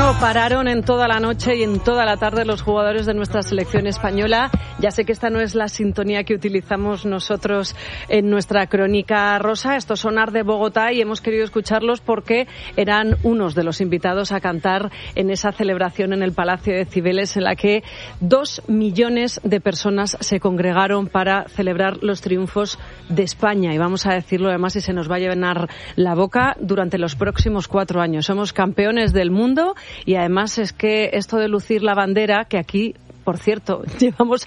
No pararon en toda la noche y en toda la tarde los jugadores de nuestra selección española. Ya sé que esta no es la sintonía que utilizamos nosotros en nuestra crónica rosa. Esto es Sonar de Bogotá y hemos querido escucharlos porque eran unos de los invitados a cantar en esa celebración en el Palacio de Cibeles, en la que 2 millones de personas se congregaron para celebrar los triunfos de España. Y vamos a decirlo además, y se nos va a llenar la boca, durante los próximos 4 años. Somos campeones del mundo. Y además es que esto de lucir la bandera, que aquí, por cierto, llevamos